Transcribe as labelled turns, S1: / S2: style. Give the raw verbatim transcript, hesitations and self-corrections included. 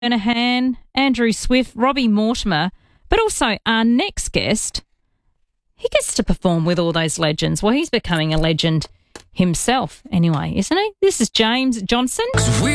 S1: Kernahan, Andrew Swift, Robbie Mortimer, but also our next guest, he gets to perform with all those legends. Well, he's becoming a legend himself anyway, isn't he? This is James Johnson.